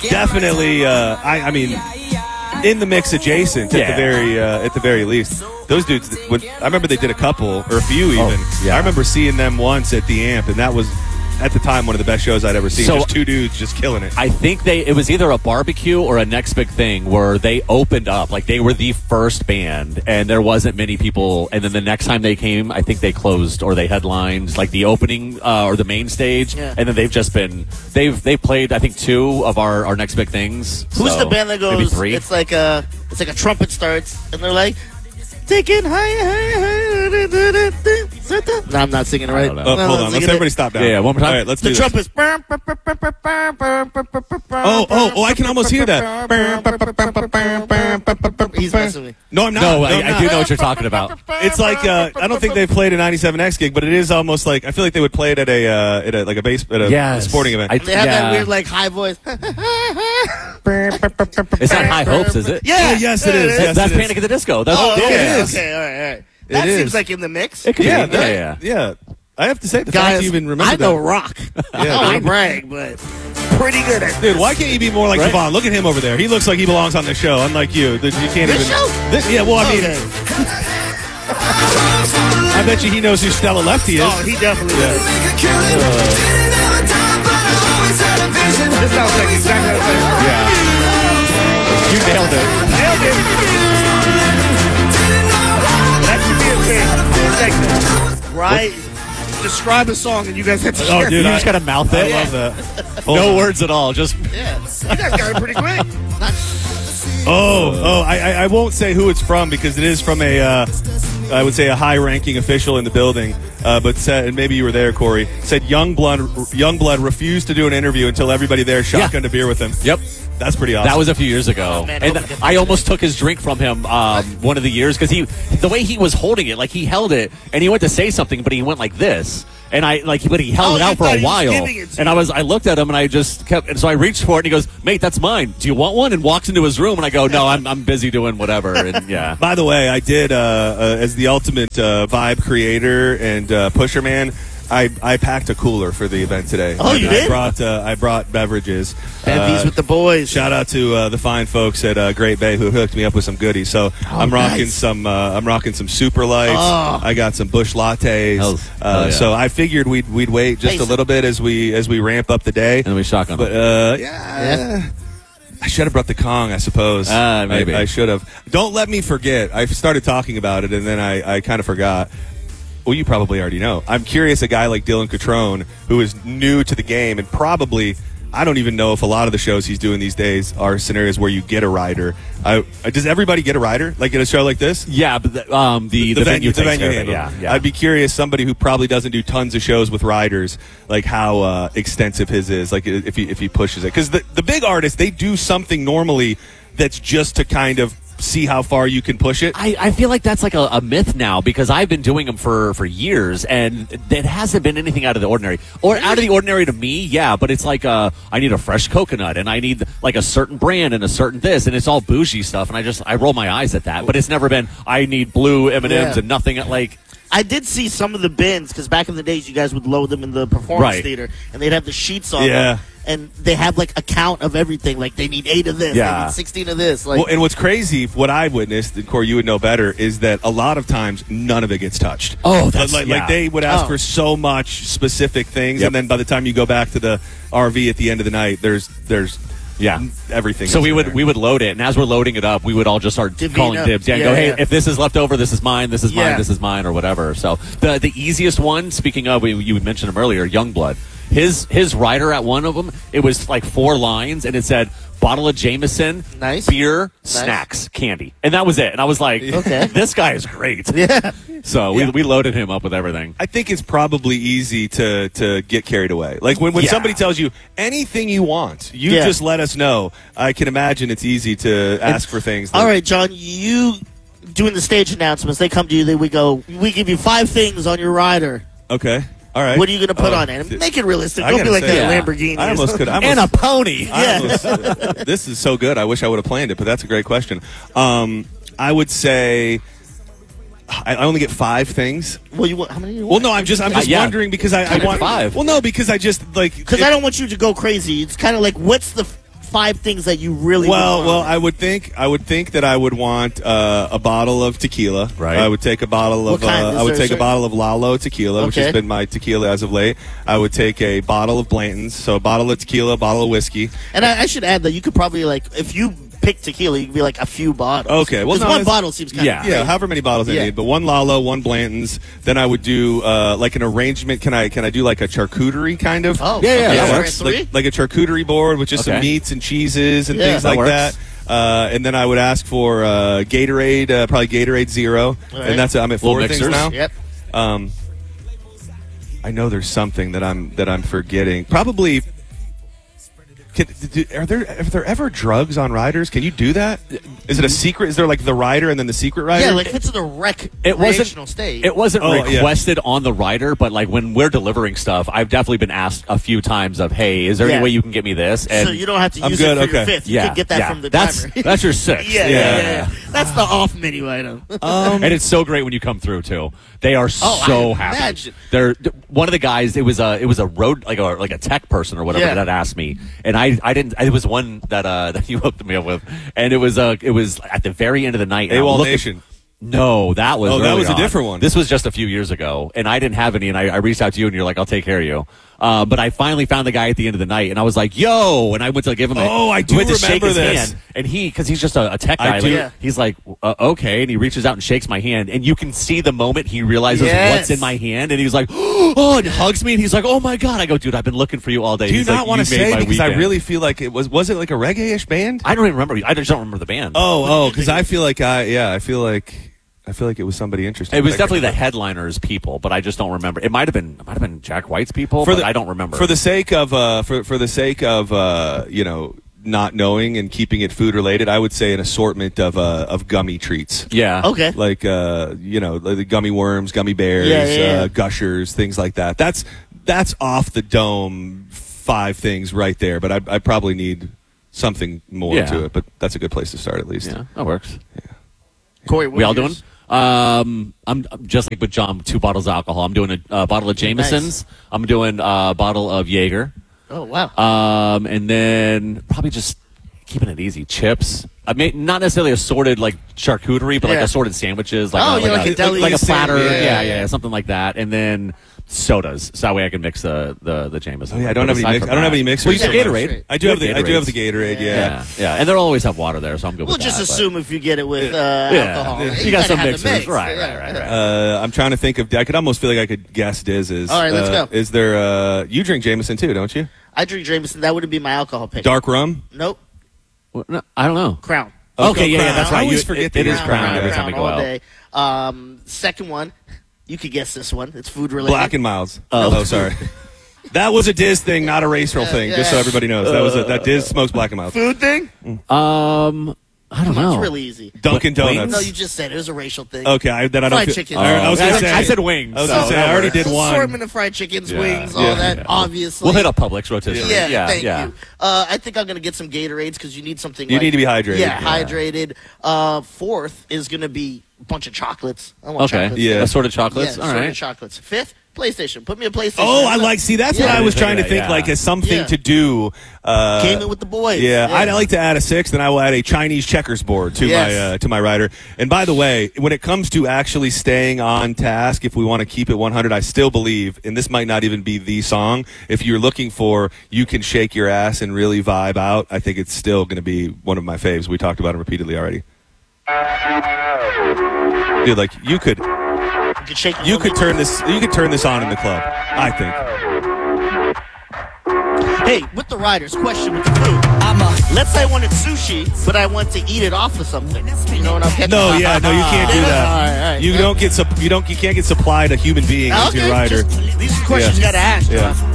definitely. I mean, in the mix, adjacent at the very least. Those dudes. I remember they did a couple or a few even. I remember seeing them once at the Amp, and that was, at the time, one of the best shows I'd ever seen. So, just two dudes just killing it. I think it was either a barbecue or a Next Big Thing where they opened up. Like, they were the first band, and there wasn't many people. And then the next time they came, I think they closed or they headlined, like, the opening or the main stage. Yeah. And then they've just been, they've played, I think, 2 of our Next Big Things. Who's the band that goes, maybe 3? It's like a trumpet starts, and they're like, taking higher. No, I'm not singing it right. Hold on. Let's everybody stop down. Yeah, one more time. All right, let's do this. The trumpets. Oh, I can almost hear that. He's messing with me. No, I'm not. No, I do know what you're talking about. It's like I don't think they played a 97X gig, but it is almost like, I feel like they would play it at a sporting event. They have that weird like high voice. It's not High Hopes, is it? Yeah. Yes, it is. Yes, That's it is. Panic at the Disco. That's Okay, all right. That seems like in the mix. It could be. Yeah. I have to say, the fact Guys, you even remember I know that. rock. I don't want to brag, but pretty good at Dude, why can't you be more like Siobhan? Look at him over there. He looks like he belongs on the show, unlike you. You can't This even. show? Yeah, well, I mean, I bet you he knows who Stella Lefty is. Oh, he definitely does. This sounds like exactly what I'm Yeah. You nailed it. Nailed it. That should be a thing. Right? Describe a song and you guys have to share. Oh, dude, You just got to mouth it. I love that. No words at all. Just Yeah. You guys got it pretty quick. I won't say who it's from because it is from I would say a high-ranking official in the building. But said, and maybe you were there, Corey, said Youngblood refused to do an interview until everybody there shotgunned a beer with him. Yep. That's pretty awesome. That was a few years ago. Oh, man, and I almost took his drink from him one of the years because the way he was holding it, like he held it and he went to say something, but he went like this. And but he held it out for a while. And I looked at him and I just kept, and so I reached for it and he goes, "Mate, that's mine. Do you want one?" And walks into his room and I go, "No, I'm busy doing whatever." And yeah. By the way, I did as the ultimate vibe creator and pusher man. I packed a cooler for the event today. Oh, you did? I brought beverages. And these with the boys. Shout out to the fine folks at Great Bay who hooked me up with some goodies. So I'm rocking some Super Lights. Oh. I got some Busch lattes. Yeah. So I figured we'd wait just a little bit as we ramp up the day. And we shotgun. But I should have brought the Kong, I suppose. Maybe I should have. Don't let me forget. I started talking about it and then I kind of forgot. Well, you probably already know. I'm curious, a guy like Dylan Catrone, who is new to the game, and probably, I don't even know if a lot of the shows he's doing these days are scenarios where you get a rider. Does everybody get a rider, like in a show like this? Yeah, but the venue takes care of it. Yeah. I'd be curious, somebody who probably doesn't do tons of shows with riders, like how extensive his is, like if he pushes it. Because the big artists, they do something normally that's just to kind of see how far you can push it. I feel like that's like a myth now because I've been doing them for years and it hasn't been anything out of the ordinary. Or out of the ordinary to me, yeah, but it's like I need a fresh coconut and I need like a certain brand and a certain this and it's all bougie stuff and I roll my eyes at that. But it's never been I need blue M&Ms and nothing like. I did see some of the bins because back in the days you guys would load them in the performance theater and they'd have the sheets on them. And they have like a count of everything. Like they need 8 of this, they need 16 of this. Like, well, and what's crazy, what I witnessed, and Corey, you would know better, is that a lot of times none of it gets touched. Oh, that's like they would ask for so much specific things, and then by the time you go back to the RV at the end of the night, there's everything. So we would load it, and as we're loading it up, we would all just start calling dibs. Yeah, and go, hey, if this is left over, this is mine, this is mine, this is mine, or whatever. So the easiest one, speaking of, you mentioned him earlier, Youngblood. His rider at one of them, it was like 4 lines, and it said bottle of Jameson, beer, snacks, candy, and that was it. And I was like, okay, this guy is great. Yeah. So we loaded him up with everything. I think it's probably easy to get carried away. Like when somebody tells you anything you want, you just let us know. I can imagine it's easy to ask for things. All right, John, you doing the stage announcements. They come to you. We give you 5 things on your rider. Okay. All right. What are you going to put on it? Make it realistic. Don't be like that Lamborghini. I almost could. And a pony. This is so good. I wish I would have planned it, but that's a great question. I would say I only get 5 things. Well, you want how many? Well, no, I'm just wondering because I want 5. Well, no, because I just like because I don't want you to go crazy. It's kind of like what's the 5 things that you really Well, I would think that I would want a bottle of tequila. Right. I would take a bottle of a bottle of Lalo tequila, which has been my tequila as of late. I would take a bottle of Blanton's, so a bottle of tequila, a bottle of whiskey. And I should add that you could probably if you pick tequila, you could be like a few bottles. Okay, well, one bottle seems kind of yeah, however many bottles I need, but one Lalo, one Blanton's. Then I would do like an arrangement. Can I do like a charcuterie kind of? Oh, yeah, that works. Like a charcuterie board with just some meats and cheeses and things like that. And then I would ask for Gatorade, probably Gatorade Zero, and that's it. I'm at 4 things now. Yep. I know there's something that I'm forgetting. Probably. Are there ever drugs on riders? Can you do that? Is it a secret? Is there like the rider and then the secret rider? Yeah, like if it's in the recreational state. It wasn't requested on the rider, but like when we're delivering stuff, I've definitely been asked a few times of, hey, is there any way you can get me this? And so you don't have to use it for your 5th. You can get that from the driver. That's your 6th. Yeah. That's the off menu item. And it's so great when you come through too. They are so happy. Imagine. They're one of the guys. It was a road like a tech person or whatever that asked me, and I didn't. It was one that you hooked me up with, and it was at the very end of the night. AWOL Nation. No, that was a different one. This was just a few years ago, and I didn't have any, and I reached out to you, and you're like, I'll take care of you. But I finally found the guy at the end of the night, and I was like, yo, and I went to give him I do went to shake remember his this. hand, and because he's just a tech guy, he's like, okay, and he reaches out and shakes my hand, and you can see the moment he realizes what's in my hand, and he's like, oh, and hugs me, and he's like, oh my God. I go, dude, I've been looking for you all day. Do you not want to say, because I really feel like was it like a reggae-ish band? I don't even remember. I just don't remember the band. Because I feel like I feel like it was somebody interesting. It was definitely the headliners' people, but I just don't remember. It might have been Jack White's people, but I don't remember. For the sake of not knowing and keeping it food related, I would say an assortment of gummy treats. Yeah. Okay. Like the gummy worms, gummy bears, gushers, things like that. That's off the dome 5 things right there. But I probably need something more to it. But that's a good place to start at least. Yeah, that works. Yeah. Corey, we all doing? I'm just like with John, 2 bottles of alcohol. I'm doing a bottle of Jameson's. Nice. I'm doing a bottle of Jaeger. Oh, wow. And then probably just keeping it easy. Chips. I mean, not necessarily assorted like charcuterie, but like assorted sandwiches. Like a deli, like a platter. Yeah, something like that. And then sodas, so that way I can mix the Jameson. Oh, yeah, I don't have any mixers. Well, you Gatorade. I do have the Gatorade. Yeah, and they'll always have water there, so I'm good. We'll just assume if you get it with alcohol, you got some mixers, right. I'm trying to think of. I could almost feel like I could guess Diz's. All right, let's go. Is there? You drink Jameson too, don't you? I drink Jameson. That wouldn't be my alcohol pick. Dark rum? Nope. Well, no, I don't know. Crown. Okay, that's right. I always forget it is Crown every time we go out. Second one. You could guess this one. It's food related. Black and Milds. Oh, sorry. That was a Diz thing, not a racial thing. Just so everybody knows, that Diz smokes Black and Milds. Food thing? I don't know. It's really easy. Dunkin' Donuts. No, you just said it was a racial thing. Okay, then I don't. Fried chicken. I said wings. I was going to say I already did one. Assortment of fried chickens, wings, all that. Obviously, we'll hit a Publix rotisserie. Yeah, thank you. I think I'm going to get some Gatorades because you need something. You need to be hydrated. Yeah, hydrated. 4th is going to be a bunch of chocolates. I want chocolates. Yeah, assorted chocolates. Yeah, all right. Assorted chocolates. 5th. PlayStation. Put me a PlayStation. Oh, I like. See, that's what I was trying to think. Like as something to do. Gaming with the boys. Yeah, I'd like to add a 6th, and I will add a Chinese checkers board to my rider. And by the way, when it comes to actually staying on task, if we want to keep it 100, I still believe, and this might not even be the song. If you're looking for, you can shake your ass and really vibe out. I think it's still going to be one of my faves. We talked about it repeatedly already. Dude, like you could turn this on in the club, I think. Hey, with the riders, question with the food. Let's say I wanted sushi, but I want to eat it off of something. You know what I'm getting? No, you can't do that. All right. You can't get supplied a human being into your rider. These are questions you got to ask. Yeah.